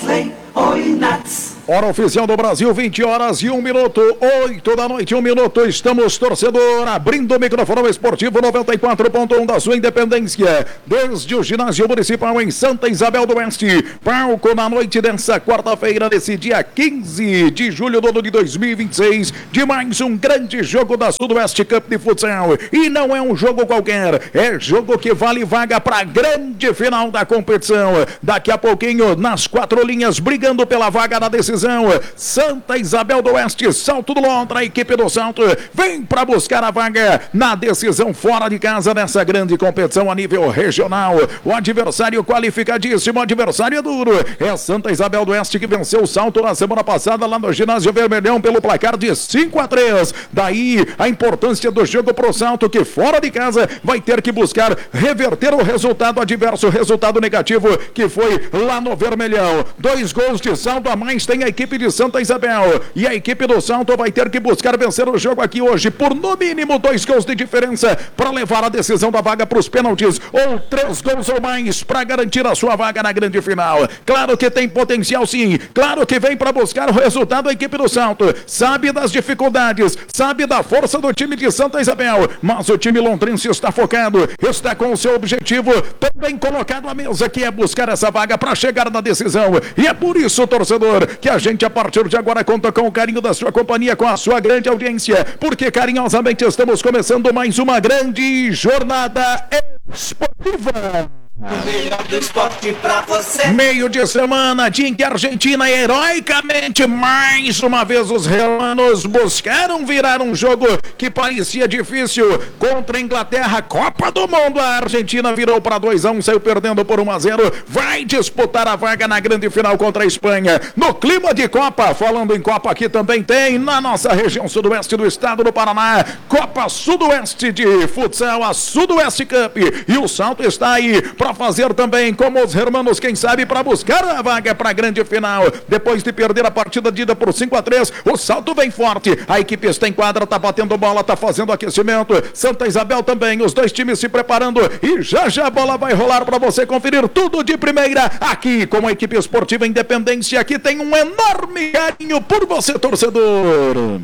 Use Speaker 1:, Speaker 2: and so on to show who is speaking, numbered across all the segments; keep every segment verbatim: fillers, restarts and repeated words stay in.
Speaker 1: Wesley Oinats.
Speaker 2: Hora oficial do Brasil, vinte horas e um minuto, oito da noite, um minuto. Estamos, torcedor, abrindo o microfone esportivo noventa e quatro ponto um da sua Independência. Desde o ginásio municipal em Santa Isabel do Oeste. Palco na noite dessa quarta-feira, nesse dia quinze de julho do ano de dois mil e vinte e seis. De mais um grande jogo da Sudoeste Cup de futsal. E não é um jogo qualquer, é jogo que vale vaga para a grande final da competição. Daqui a pouquinho, nas quatro linhas, brigando pela vaga na decisão. Santa Isabel do Oeste, Salto do Lontra, a equipe do Salto vem para buscar a vaga na decisão fora de casa nessa grande competição a nível regional. O adversário qualificadíssimo, o adversário é duro. É Santa Isabel do Oeste que venceu o Salto na semana passada lá no ginásio Vermelhão pelo placar de cinco a três. Daí a importância do jogo pro Salto, que fora de casa vai ter que buscar reverter o resultado adverso, o resultado negativo que foi lá no Vermelhão. Dois gols de saldo a mais tem a equipe de Santa Isabel, e a equipe do Salto vai ter que buscar vencer o jogo aqui hoje por no mínimo dois gols de diferença para levar a decisão da vaga para os pênaltis, ou três gols ou mais para garantir a sua vaga na grande final. Claro que tem potencial sim, claro que vem para buscar o resultado a equipe do Salto, sabe das dificuldades, sabe da força do time de Santa Isabel, mas o time londrense está focado, está com o seu objetivo também colocado à mesa, que é buscar essa vaga para chegar na decisão. E é por isso, torcedor, que a gente a partir de agora conta com o carinho da sua companhia, com a sua grande audiência, porque carinhosamente estamos começando mais uma grande jornada esportiva.
Speaker 1: O melhor do esporte pra você.
Speaker 2: Meio de semana, dia em que a Argentina heroicamente, mais uma vez os hermanos buscaram virar um jogo que parecia difícil contra a Inglaterra, Copa do Mundo. A Argentina virou para dois a um, saiu perdendo por um a zero, vai disputar a vaga na grande final contra a Espanha. No clima de Copa, falando em Copa, aqui também tem na nossa região sudoeste do estado do Paraná, Copa Sudoeste de futsal, a Sudoeste Cup, e o Salto está aí para fazer também como os hermanos, quem sabe, para buscar a vaga para a grande final. Depois de perder a partida de ida por cinco a três, o Salto vem forte, a equipe está em quadra, está batendo bola, está fazendo aquecimento. Santa Isabel também, os dois times se preparando, e já já a bola vai rolar para você conferir tudo de primeira aqui com a equipe esportiva Independência, que tem um enorme carinho por você, torcedor.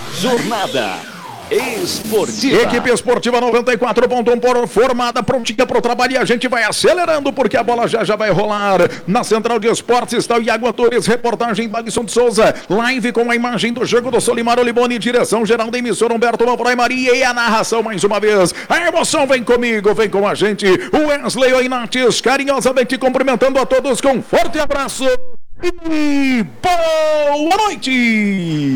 Speaker 3: Jornada Esportiva.
Speaker 2: Equipe Esportiva noventa e quatro ponto um formada, prontinha para o trabalho, e a gente vai acelerando porque a bola já já vai rolar. Na Central de Esportes está o Iago Torres, reportagem Bagson de Souza, live com a imagem do jogo do Solimar Oliboni, direção geral da emissora Humberto Malfray Maria, e a narração mais uma vez. A emoção vem comigo, vem com a gente, o Wesley Oinates, carinhosamente cumprimentando a todos com um forte abraço e boa noite!